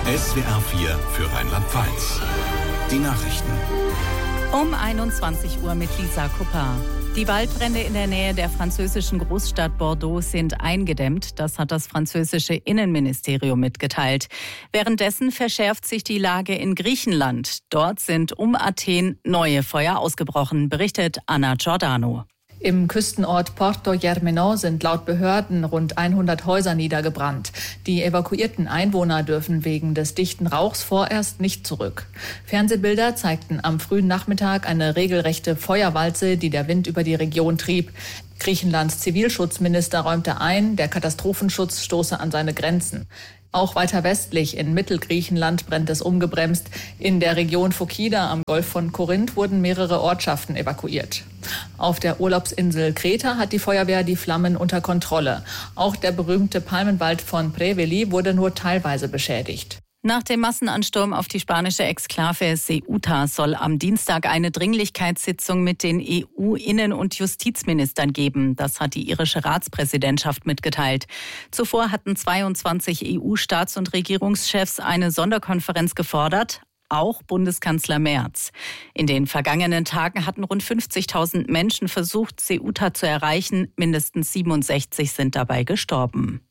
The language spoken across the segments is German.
SWR 4 für Rheinland-Pfalz. Die Nachrichten. Um 21 Uhr mit Lisa Kupper. Die Waldbrände in der Nähe der französischen Großstadt Bordeaux sind eingedämmt. Das hat das französische Innenministerium mitgeteilt. Währenddessen verschärft sich die Lage in Griechenland. Dort sind um Athen neue Feuer ausgebrochen, berichtet Anna Giordano. Im Küstenort Porto Germano sind laut Behörden rund 100 Häuser niedergebrannt. Die evakuierten Einwohner dürfen wegen des dichten Rauchs vorerst nicht zurück. Fernsehbilder zeigten am frühen Nachmittag eine regelrechte Feuerwalze, die der Wind über die Region trieb. Griechenlands Zivilschutzminister räumte ein, der Katastrophenschutz stoße an seine Grenzen. Auch weiter westlich in Mittelgriechenland brennt es ungebremst. In der Region Phokida am Golf von Korinth wurden mehrere Ortschaften evakuiert. Auf der Urlaubsinsel Kreta hat die Feuerwehr die Flammen unter Kontrolle. Auch der berühmte Palmenwald von Preveli wurde nur teilweise beschädigt. Nach dem Massenansturm auf die spanische Exklave Ceuta soll am Dienstag eine Dringlichkeitssitzung mit den EU-Innen- und Justizministern geben. Das hat die irische Ratspräsidentschaft mitgeteilt. Zuvor hatten 22 EU-Staats- und Regierungschefs eine Sonderkonferenz gefordert, auch Bundeskanzler Merz. In den vergangenen Tagen hatten rund 50.000 Menschen versucht, Ceuta zu erreichen. Mindestens 67 sind dabei gestorben.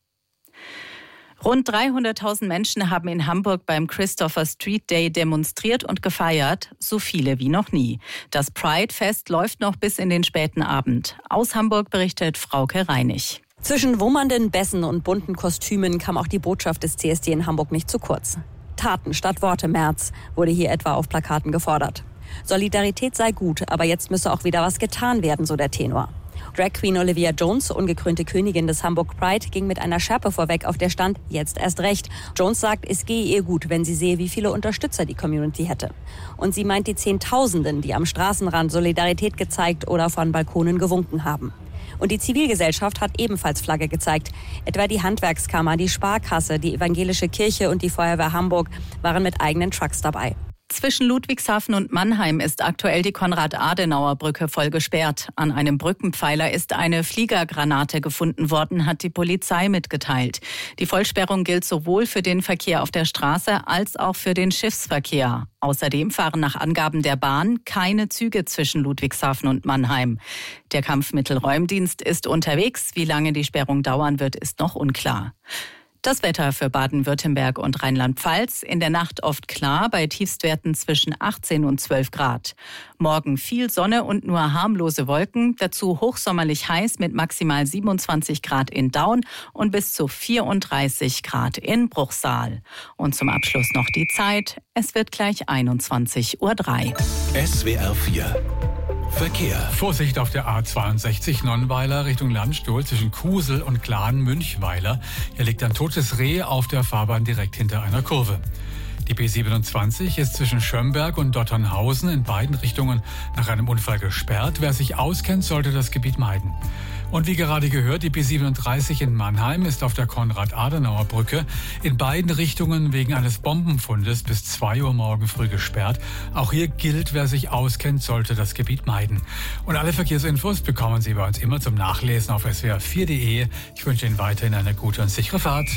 Rund 300.000 Menschen haben in Hamburg beim Christopher Street Day demonstriert und gefeiert, so viele wie noch nie. Das Pride-Fest läuft noch bis in den späten Abend. Aus Hamburg berichtet Frauke Reinig. Zwischen wummernden Bässen und bunten Kostümen kam auch die Botschaft des CSD in Hamburg nicht zu kurz. Taten statt Worte, Merz, wurde hier etwa auf Plakaten gefordert. Solidarität sei gut, aber jetzt müsse auch wieder was getan werden, so der Tenor. Drag Queen Olivia Jones, ungekrönte Königin des Hamburg Pride, ging mit einer Schärpe vorweg, auf der stand, jetzt erst recht. Jones sagt, es gehe ihr gut, wenn sie sehe, wie viele Unterstützer die Community hätte. Und sie meint die Zehntausenden, die am Straßenrand Solidarität gezeigt oder von Balkonen gewunken haben. Und die Zivilgesellschaft hat ebenfalls Flagge gezeigt. Etwa die Handwerkskammer, die Sparkasse, die Evangelische Kirche und die Feuerwehr Hamburg waren mit eigenen Trucks dabei. Zwischen Ludwigshafen und Mannheim ist aktuell die Konrad-Adenauer-Brücke voll gesperrt. An einem Brückenpfeiler ist eine Fliegergranate gefunden worden, hat die Polizei mitgeteilt. Die Vollsperrung gilt sowohl für den Verkehr auf der Straße als auch für den Schiffsverkehr. Außerdem fahren nach Angaben der Bahn keine Züge zwischen Ludwigshafen und Mannheim. Der Kampfmittelräumdienst ist unterwegs. Wie lange die Sperrung dauern wird, ist noch unklar. Das Wetter für Baden-Württemberg und Rheinland-Pfalz. In der Nacht oft klar, bei Tiefstwerten zwischen 18 und 12 Grad. Morgen viel Sonne und nur harmlose Wolken. Dazu hochsommerlich heiß mit maximal 27 Grad in Daun und bis zu 34 Grad in Bruchsal. Und zum Abschluss noch die Zeit. Es wird gleich 21:03 Uhr. SWR 4 Verkehr. Vorsicht auf der A62 Nonnweiler Richtung Landstuhl zwischen Kusel und Gladen-Münchweiler. Hier liegt ein totes Reh auf der Fahrbahn direkt hinter einer Kurve. Die B27 ist zwischen Schömberg und Dotternhausen in beiden Richtungen nach einem Unfall gesperrt. Wer sich auskennt, sollte das Gebiet meiden. Und wie gerade gehört, die B37 in Mannheim ist auf der Konrad-Adenauer-Brücke in beiden Richtungen wegen eines Bombenfundes bis 2 Uhr morgen früh gesperrt. Auch hier gilt, wer sich auskennt, sollte das Gebiet meiden. Und alle Verkehrsinfos bekommen Sie bei uns immer zum Nachlesen auf swr4.de. Ich wünsche Ihnen weiterhin eine gute und sichere Fahrt.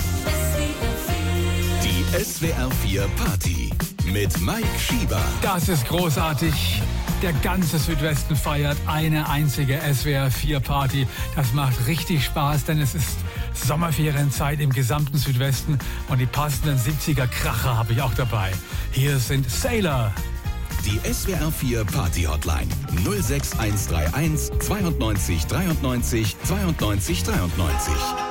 Die SWR 4 Party mit Mike Schieber. Das ist großartig. Der ganze Südwesten feiert eine einzige SWR 4 Party. Das macht richtig Spaß, denn es ist Sommerferienzeit im gesamten Südwesten und die passenden 70er Kracher habe ich auch dabei. Hier sind Sailor. Die SWR 4 Party Hotline 06131 92 93 92 92 93.